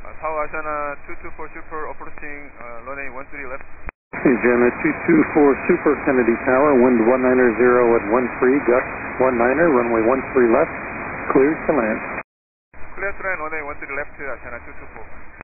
South Asiana 224 Super approaching runway 13 left. Asiana 224 Super Kennedy Tower, wind 190 at 13, gust 19er, runway 13 left, cleared to land. Clear to land runway 13 left, Asiana 224.